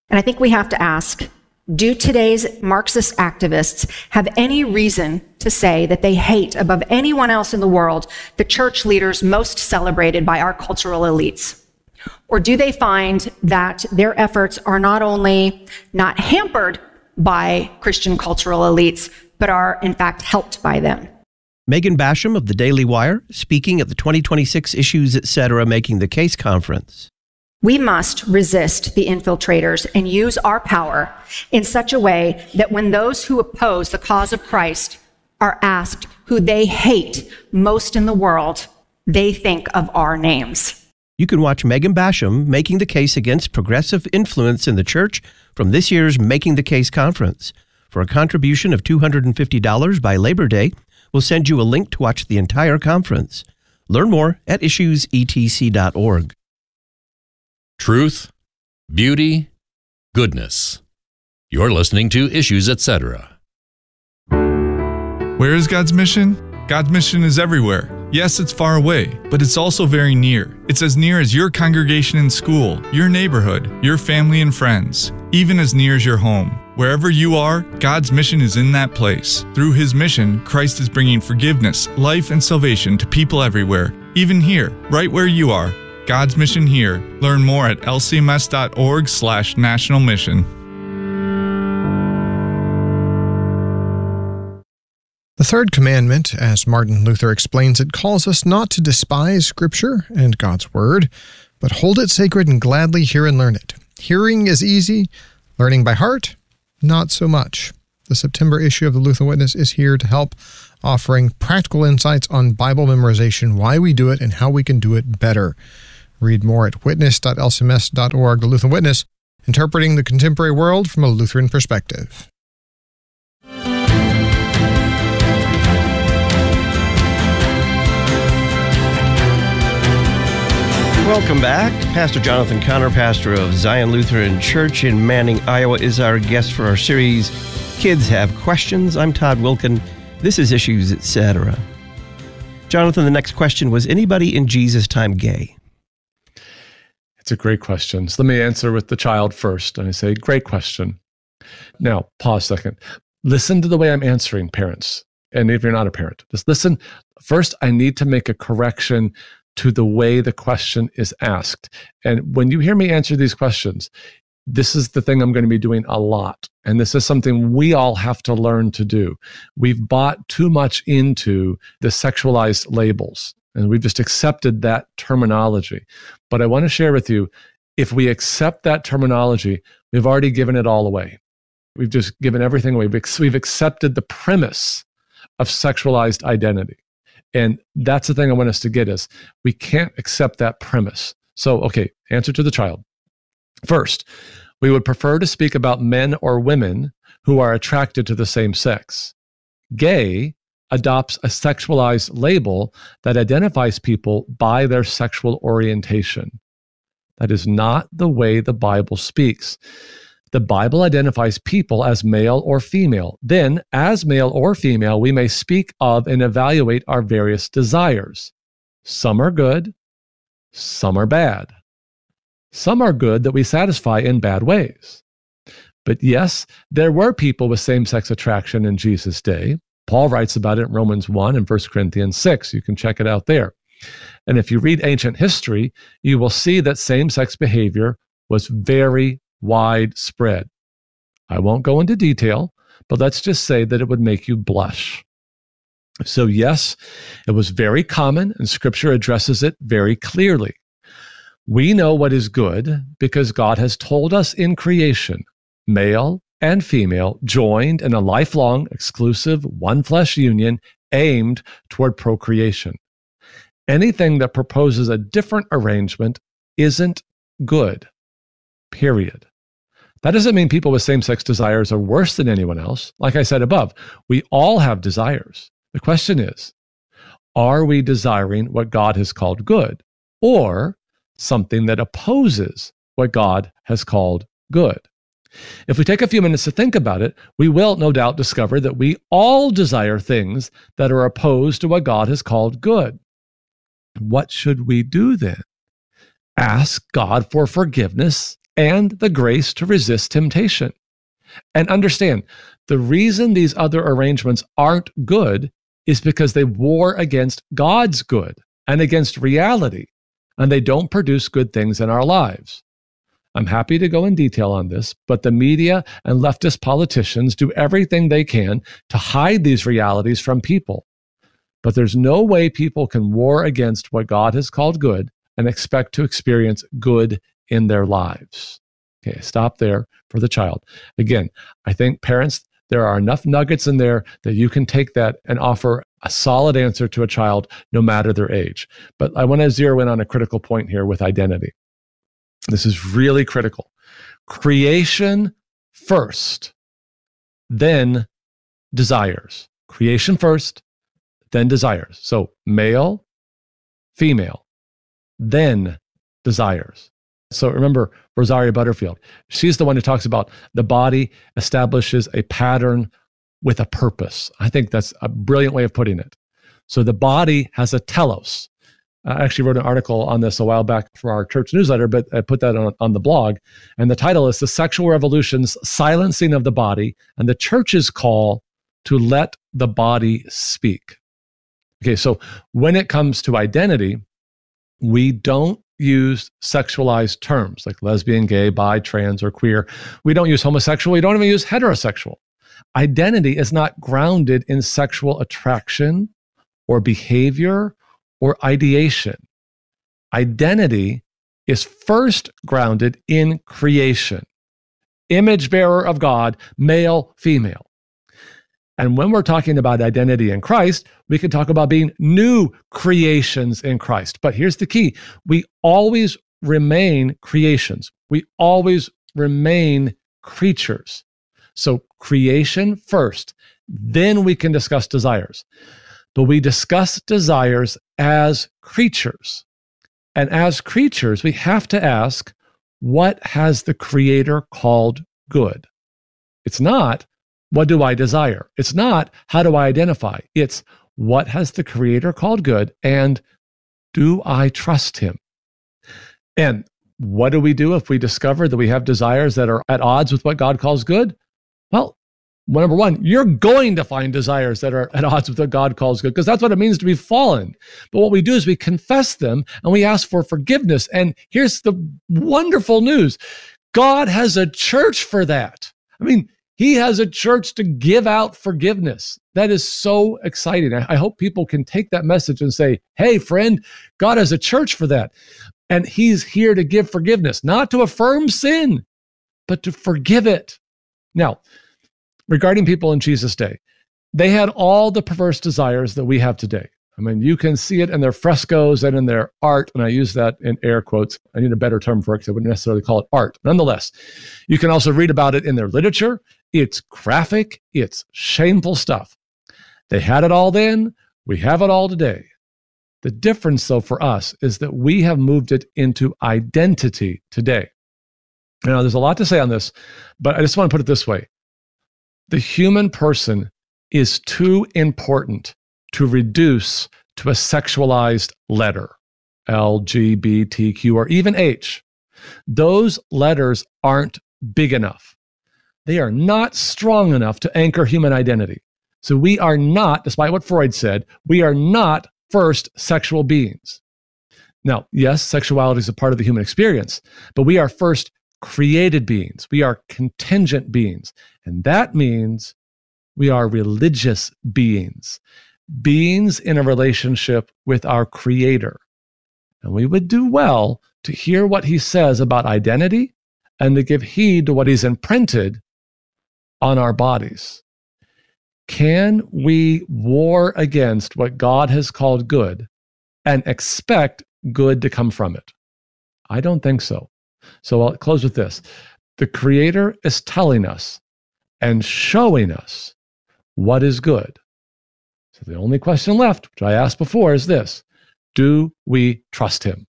And I think we have to ask, do today's Marxist activists have any reason to say that they hate above anyone else in the world the church leaders most celebrated by our cultural elites? Or do they find that their efforts are not only not hampered by Christian cultural elites, but are in fact helped by them? Megan Basham of the Daily Wire, speaking at the 2026 Issues Etc. Making the Case conference. We must resist the infiltrators and use our power in such a way that when those who oppose the cause of Christ are asked who they hate most in the world, they think of our names. You can watch Megan Basham making the case against progressive influence in the church from this year's Making the Case conference. For a contribution of $250 by Labor Day, we'll send you a link to watch the entire conference. Learn more at issuesetc.org. Truth, beauty, goodness. You're listening to Issues Etc. Where is God's mission? God's mission is everywhere. Yes, it's far away, but it's also very near. It's as near as your congregation in school, your neighborhood, your family and friends, even as near as your home. Wherever you are, God's mission is in that place. Through His mission, Christ is bringing forgiveness, life, and salvation to people everywhere, even here, right where you are. God's mission here. Learn more at lcms.org/national mission. The third commandment, as Martin Luther explains it, calls us not to despise Scripture and God's Word, but hold it sacred and gladly hear and learn it. Hearing is easy, learning by heart, not so much. The September issue of the Lutheran Witness is here to help, offering practical insights on Bible memorization, why we do it, and how we can do it better. Read more at witness.lcms.org. The Lutheran Witness, interpreting the contemporary world from a Lutheran perspective. Welcome back. Pastor Jonathan Conner, pastor of Zion Lutheran Church in Manning, Iowa, is our guest for our series, Kids Have Questions. I'm Todd Wilkin. This is Issues Etc. Jonathan, the next question was, anybody in Jesus' time gay? It's a great question. So let me answer with the child first. And I say, great question. Now, pause a second. Listen to the way I'm answering, parents. And if you're not a parent, just listen. First, I need to make a correction to the way the question is asked. And when you hear me answer these questions, this is the thing I'm going to be doing a lot. And this is something we all have to learn to do. We've bought too much into the sexualized labels, and we've just accepted that terminology. But I want to share with you, if we accept that terminology, we've already given it all away. We've just given everything away. We've accepted the premise of sexualized identity. And that's the thing I want us to get is, we can't accept that premise. So, okay, answer to the child. First, we would prefer to speak about men or women who are attracted to the same sex. Gay adopts a sexualized label that identifies people by their sexual orientation. That is not the way the Bible speaks. The Bible identifies people as male or female. Then, as male or female, we may speak of and evaluate our various desires. Some are good, some are bad. Some are good that we satisfy in bad ways. But yes, there were people with same-sex attraction in Jesus' day. Paul writes about it in Romans 1 and 1 Corinthians 6. You can check it out there. And if you read ancient history, you will see that same-sex behavior was very widespread. I won't go into detail, but let's just say that it would make you blush. So yes, it was very common, and Scripture addresses it very clearly. We know what is good because God has told us in creation, male and female joined in a lifelong, exclusive, one-flesh union aimed toward procreation. Anything that proposes a different arrangement isn't good, period. That doesn't mean people with same-sex desires are worse than anyone else. Like I said above, we all have desires. The question is, are we desiring what God has called good, or something that opposes what God has called good? If we take a few minutes to think about it, we will no doubt discover that we all desire things that are opposed to what God has called good. What should we do then? Ask God for forgiveness and the grace to resist temptation. And understand, the reason these other arrangements aren't good is because they war against God's good and against reality, and they don't produce good things in our lives. I'm happy to go in detail on this, but the media and leftist politicians do everything they can to hide these realities from people. But there's no way people can war against what God has called good and expect to experience good in their lives. Okay, stop there for the child. Again, I think parents, there are enough nuggets in there that you can take that and offer a solid answer to a child no matter their age. But I want to zero in on a critical point here with identity. This is really critical. Creation first, then desires. Creation first, then desires. So male, female, then desires. So remember Rosaria Butterfield. She's the one who talks about the body establishes a pattern with a purpose. I think that's a brilliant way of putting it. So the body has a telos. I actually wrote an article on this a while back for our church newsletter, but I put that on the blog. And the title is The Sexual Revolution's Silencing of the Body and the Church's Call to Let the Body Speak. Okay, so when it comes to identity, we don't use sexualized terms like lesbian, gay, bi, trans, or queer. We don't use homosexual. We don't even use heterosexual. Identity is not grounded in sexual attraction or behavior or ideation. Identity is first grounded in creation. Image bearer of God, male, female. And when we're talking about identity in Christ, we can talk about being new creations in Christ. But here's the key. We always remain creations. We always remain creatures. So creation first, then we can discuss desires. But we discuss desires as creatures. And as creatures, we have to ask, what has the Creator called good? It's not, what do I desire? It's not, how do I identify? It's, what has the Creator called good? And do I trust Him? And what do we do if we discover that we have desires that are at odds with what God calls good? Well, number one, you're going to find desires that are at odds with what God calls good, because that's what it means to be fallen. But what we do is we confess them and we ask for forgiveness. And here's the wonderful news. God has a church for that. I mean, He has a church to give out forgiveness. That is so exciting. I hope people can take that message and say, hey, friend, God has a church for that. And He's here to give forgiveness, not to affirm sin, but to forgive it. Now, regarding people in Jesus' day, they had all the perverse desires that we have today. I mean, you can see it in their frescoes and in their art, and I use that in air quotes. I need a better term for it because I wouldn't necessarily call it art. Nonetheless, you can also read about it in their literature. It's graphic. It's shameful stuff. They had it all then. We have it all today. The difference, though, for us is that we have moved it into identity today. Now, there's a lot to say on this, but I just want to put it this way. The human person is too important to reduce to a sexualized letter, L, G, B, T, Q, or even H. Those letters aren't big enough. They are not strong enough to anchor human identity. So we are not, despite what Freud said, we are not first sexual beings. Now, yes, sexuality is a part of the human experience, but we are first created beings. We are contingent beings. And that means we are religious beings, beings in a relationship with our Creator. And we would do well to hear what He says about identity and to give heed to what He's imprinted on our bodies. Can we war against what God has called good and expect good to come from it? I don't think so. So I'll close with this. The Creator is telling us and showing us what is good. So the only question left, which I asked before, is this: do we trust Him?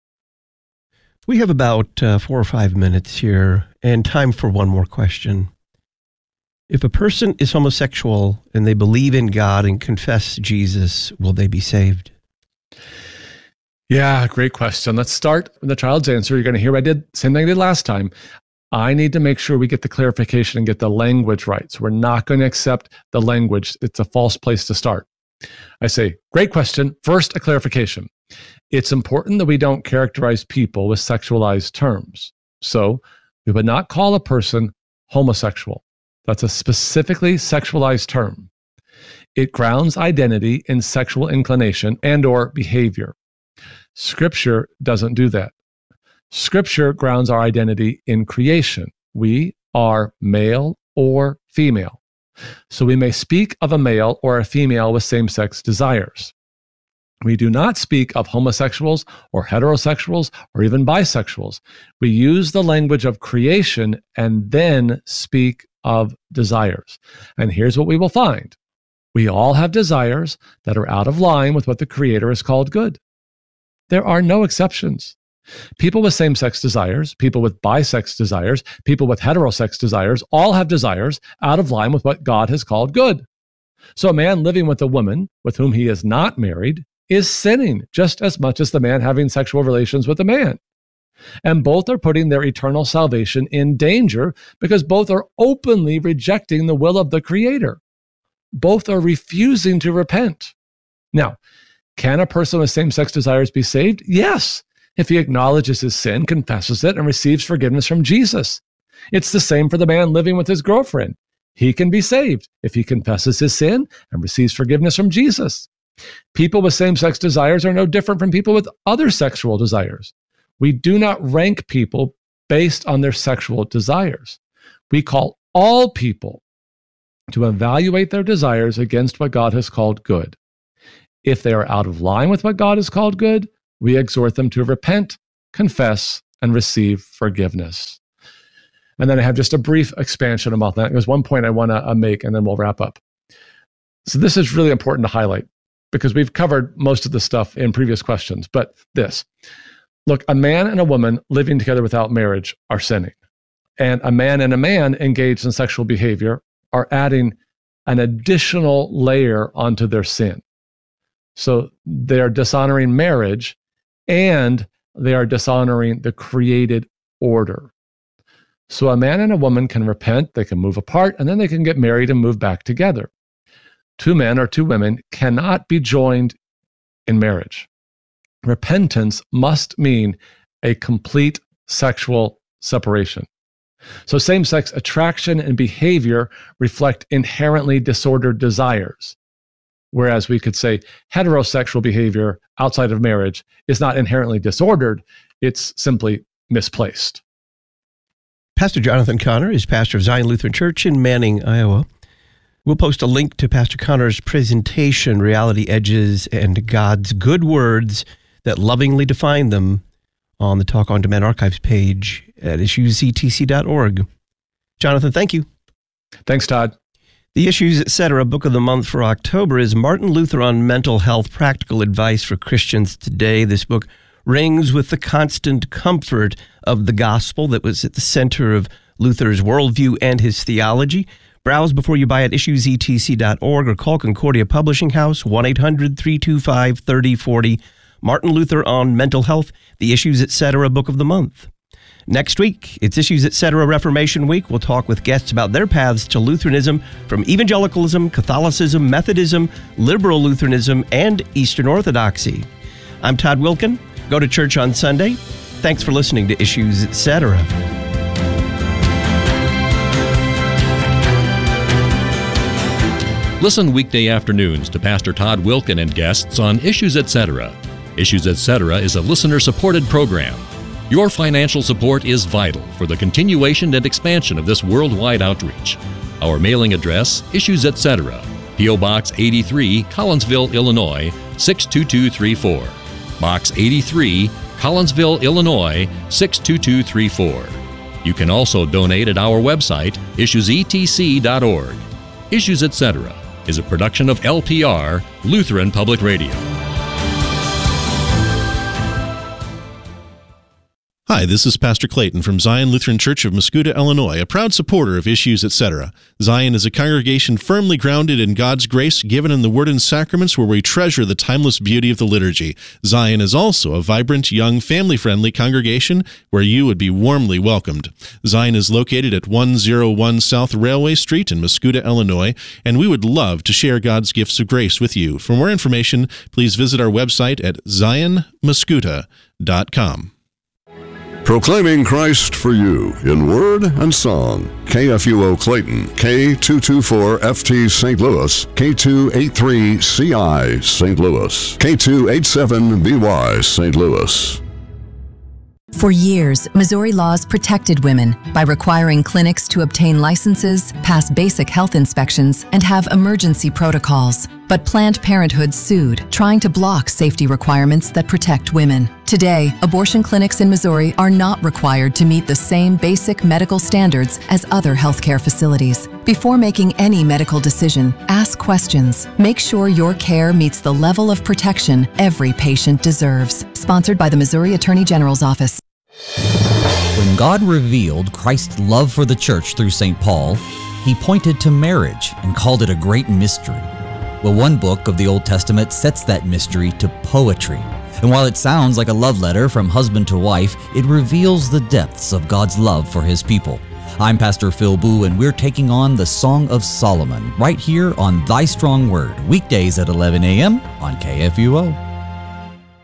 We have about 4 or 5 minutes here and time for one more question. If a person is homosexual and they believe in God and confess Jesus, will they be saved? Yeah, great question. Let's start with the child's answer. You're going to hear I did the same thing I did last time. I need to make sure we get the clarification and get the language right. So we're not going to accept the language. It's a false place to start. I say, great question. First, a clarification. It's important that we don't characterize people with sexualized terms. So we would not call a person homosexual. That's a specifically sexualized term. It grounds identity in sexual inclination and/or behavior. Scripture doesn't do that. Scripture grounds our identity in creation. We are male or female. So we may speak of a male or a female with same-sex desires. We do not speak of homosexuals or heterosexuals or even bisexuals. We use the language of creation and then speak of desires. And here's what we will find. We all have desires that are out of line with what the Creator has called good. There are no exceptions. People with same-sex desires, people with bisex desires, people with heterosex desires, all have desires out of line with what God has called good. So a man living with a woman with whom he is not married is sinning just as much as the man having sexual relations with a man. And both are putting their eternal salvation in danger because both are openly rejecting the will of the Creator. Both are refusing to repent. Now, can a person with same-sex desires be saved? Yes, if he acknowledges his sin, confesses it, and receives forgiveness from Jesus. It's the same for the man living with his girlfriend. He can be saved if he confesses his sin and receives forgiveness from Jesus. People with same-sex desires are no different from people with other sexual desires. We do not rank people based on their sexual desires. We call all people to evaluate their desires against what God has called good. If they are out of line with what God has called good, we exhort them to repent, confess, and receive forgiveness. And then I have just a brief expansion about that. There's one point I want to make, and then we'll wrap up. So this is really important to highlight because we've covered most of the stuff in previous questions. But this, look, a man and a woman living together without marriage are sinning. And a man engaged in sexual behavior are adding an additional layer onto their sin. So they are dishonoring marriage and they are dishonoring the created order. So a man and a woman can repent, they can move apart, and then they can get married and move back together. Two men or two women cannot be joined in marriage. Repentance must mean a complete sexual separation. So same-sex attraction and behavior reflect inherently disordered desires. Whereas we could say heterosexual behavior outside of marriage is not inherently disordered, it's simply misplaced. Pastor Jonathan Connor is pastor of Zion Lutheran Church in Manning, Iowa. We'll post a link to Pastor Connor's presentation, Reality Edges and God's Good Words That Lovingly Define Them, on the Talk on Demand Archives page at issuesetc.org. Jonathan, thank you. Thanks, Todd. The Issues, Etc. Book of the Month for October is Martin Luther on Mental Health, Practical Advice for Christians Today. This book rings with the constant comfort of the gospel that was at the center of Luther's worldview and his theology. Browse before you buy at issuesetc.org or call Concordia Publishing House, 1-800-325-3040. Martin Luther on Mental Health, The Issues, Etc. Book of the Month. Next week, it's Issues, Etc. Reformation Week. We'll talk with guests about their paths to Lutheranism, from evangelicalism, Catholicism, Methodism, liberal Lutheranism, and Eastern Orthodoxy. I'm Todd Wilkin. Go to church on Sunday. Thanks for listening to Issues, Etc. Listen weekday afternoons to Pastor Todd Wilkin and guests on Issues, Etc. Issues, Etc. is a listener-supported program. Your financial support is vital for the continuation and expansion of this worldwide outreach. Our mailing address, Issues, Etc., P.O. Box 83, Collinsville, Illinois, 62234. Box 83, Collinsville, Illinois, 62234. You can also donate at our website, issuesetc.org. Issues, Etc. is a production of LPR, Lutheran Public Radio. Hi, this is Pastor Clayton from Zion Lutheran Church of Mascoutah, Illinois, a proud supporter of Issues, Etc. Zion is a congregation firmly grounded in God's grace given in the Word and Sacraments, where we treasure the timeless beauty of the liturgy. Zion is also a vibrant, young, family-friendly congregation where you would be warmly welcomed. Zion is located at 101 South Railway Street in Mascoutah, Illinois, and we would love to share God's gifts of grace with you. For more information, please visit our website at zionmascoutah.com. Proclaiming Christ for you in word and song. KFUO Clayton, K224FT St. Louis, K283CI St. Louis, K287BY St. Louis. For years, Missouri laws protected women by requiring clinics to obtain licenses, pass basic health inspections, and have emergency protocols. But Planned Parenthood sued, trying to block safety requirements that protect women. Today, abortion clinics in Missouri are not required to meet the same basic medical standards as other healthcare facilities. Before making any medical decision, ask questions. Make sure your care meets the level of protection every patient deserves. Sponsored by the Missouri Attorney General's Office. When God revealed Christ's love for the church through St. Paul, he pointed to marriage and called it a great mystery. Well, one book of the Old Testament sets that mystery to poetry. And while it sounds like a love letter from husband to wife, it reveals the depths of God's love for his people. I'm Pastor Phil Boo, and we're taking on the Song of Solomon right here on Thy Strong Word, weekdays at 11 a.m. on KFUO.